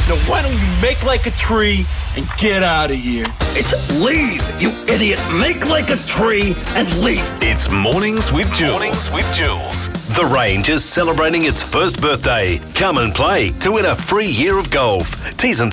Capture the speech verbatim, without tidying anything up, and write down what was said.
Now why don't you make like a tree and get out of here? It's leave, you idiot. Make like a tree and leave. It's Mornings with Jules. Mornings with Jules. The Range is celebrating its first birthday. Come and play to win a free year of golf. T's and